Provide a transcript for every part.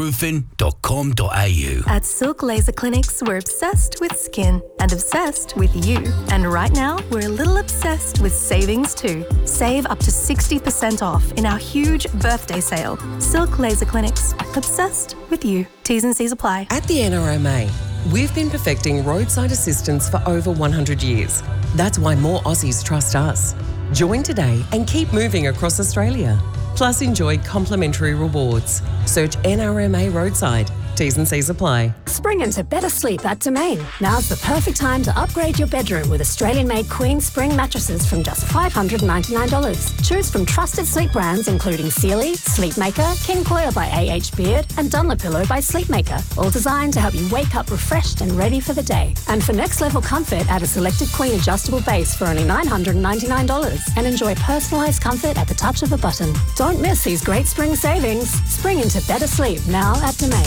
silkroofing.com.au. At Silk Laser Clinics, we're obsessed with skin and obsessed with you. And right now, we're a little obsessed with savings too. Save up to 60% off in our huge birthday sale. Silk Laser Clinics, obsessed with you. T's and C's apply. At the NRMA, we've been perfecting roadside assistance for over 100 years. That's why more Aussies trust us. Join today and keep moving across Australia. Plus, enjoy complimentary rewards. Search NRMA Roadside. T's and C's apply. Spring into better sleep at Domain. Now's the perfect time to upgrade your bedroom with Australian-made Queen Spring mattresses from just $599. Choose from trusted sleep brands including Sealy, Sleepmaker, King Coil by A.H. Beard, and Dunlopillow by Sleepmaker. All designed to help you wake up refreshed and ready for the day. And for next-level comfort, add a selected Queen adjustable base for only $999 and enjoy personalised comfort at the touch of a button. Don't miss these great spring savings. Spring into better sleep now at Domain.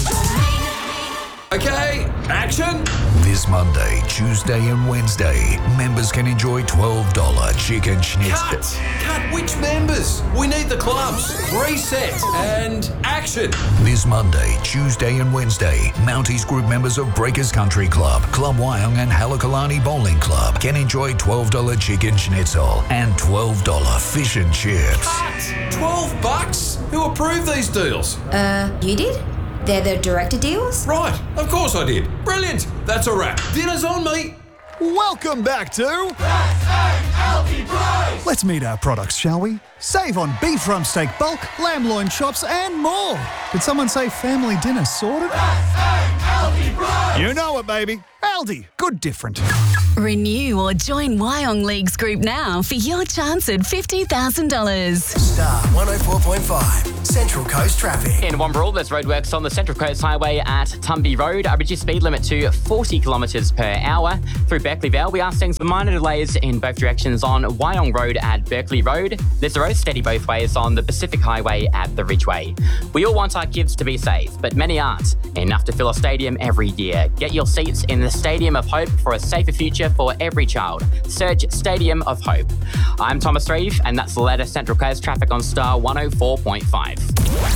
Okay, action! This Monday, Tuesday and Wednesday, members can enjoy $12 chicken schnitzel. Cut! Which members? We need the clubs. Reset and action! This Monday, Tuesday and Wednesday, Mounties Group members of Breakers Country Club, Club Wyong and Halakalani Bowling Club can enjoy $12 chicken schnitzel and $12 fish and chips. Cut! $12? Who approved these deals? You did? They're the director deals? Right, of course I did. Brilliant! That's a wrap. Dinner's on me. Welcome back to Let's meet our products, shall we? Save on beef rump steak bulk, lamb loin chops and more. Did someone say family dinner sorted? You know it, baby. Aldi, good different. Renew or join Wyong Leagues Group now for your chance at $50,000. Star 104.5, Central Coast Traffic. In Wamberal, there's roadworks on the Central Coast Highway at Tumby Road. A reduced speed limit to 40 kilometres per hour. Through Berkeley Vale, we are seeing some minor delays in both directions on Wyong Road at Berkeley Road. There's a road steady both ways on the Pacific Highway at the Ridgeway. We all want our kids to be safe, but many aren't. Enough to fill a stadium every year. Get your seats in the Stadium of Hope for a safer future for every child. Search Stadium of Hope. I'm Thomas Reeve, and that's the latest Central Coast traffic on Star 104.5.